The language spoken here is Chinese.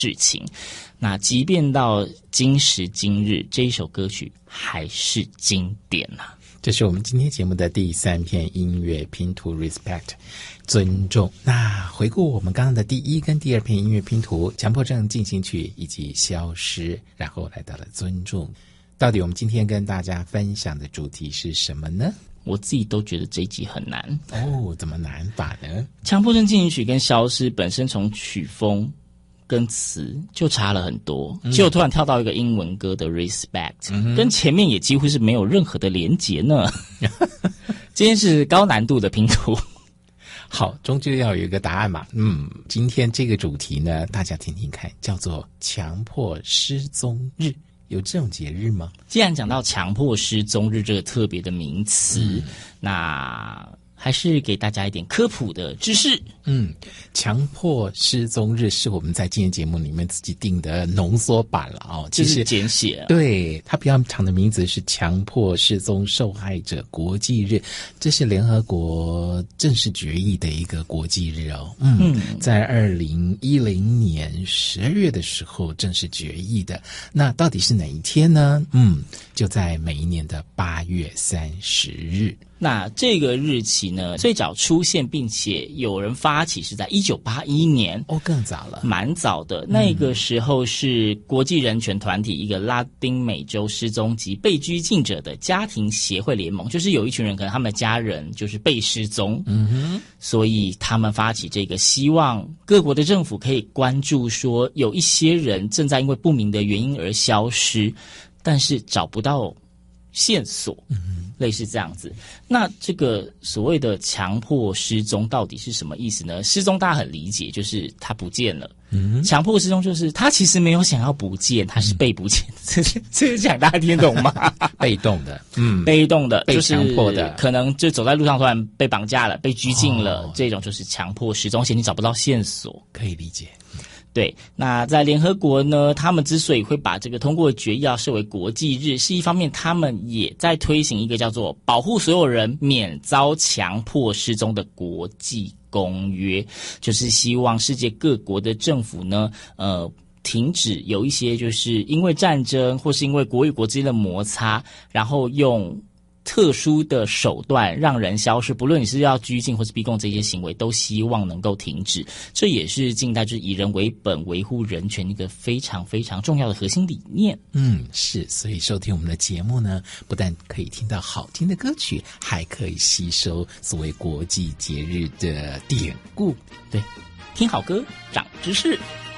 事情。那即便到今时今日，这一首歌曲还是经典啊。 这是我们今天节目的第3篇音乐拼图 Respect 尊重。那回顾我们刚刚的第1跟第2篇音乐拼图，强迫症进行曲以及消失，然后来到了尊重。到底我们今天跟大家分享的主题是什么呢？ 我自己都觉得这一集很难哦。怎么难法呢？ 强迫症进行曲跟消失本身从曲风跟词就差了很多，结果突然跳到一个英文歌的 Respect，跟前面也几乎是没有任何的连结呢。今天是高难度的拼图。 好，终究要有一个答案嘛。今天这个主题呢，大家听听看，叫做强迫失踪日。有这种节日吗？ 既然讲到强迫失踪日这个特别的名词，那还是给大家一点科普的知识。 强迫失踪日是我们在今天节目里面自己定的浓缩版了哦， 其实简写。 对，它比较长的名字是强迫失踪受害者国际日，这是联合国正式决议的一个国际日哦。在2010年12月的时候正式决议的。那到底是哪一天呢？就在每一年的8月30日。 那这个日期呢，最早出现并且有人发起是在1981年哦，更早了， 蛮早的。那个时候是国际人权团体一个拉丁美洲失踪及被拘禁者的家庭协会联盟，就是有一群人可能他们的家人就是被失踪，所以他们发起这个，希望各国的政府可以关注说有一些人正在因为不明的原因而消失，但是找不到线索，类似这样子。那这个所谓的强迫失踪到底是什么意思呢？失踪大家很理解，就是他不见了。强迫失踪就是他其实没有想要不见，他是被不见。这讲大家听懂吗？ 被动的， 被动的， 被强迫的， 就是可能就走在路上突然被绑架了，被拘禁了，这种就是强迫失踪，而且你找不到线索， 可以理解。 对，那在联合国呢，他们之所以会把这个通过决议要设为国际日，是一方面他们也在推行一个叫做保护所有人免遭强迫失踪的国际公约，就是希望世界各国的政府呢，停止有一些就是因为战争或是因为国与国之间的摩擦，然后用特殊的手段让人消失，不论你是要拘禁或是逼供，这些行为都希望能够停止。这也是近代就是以人为本维护人权一个非常非常重要的核心理念。 是，所以收听我们的节目呢，不但可以听到好听的歌曲，还可以吸收所谓国际节日的典故。 对，听好歌长知识。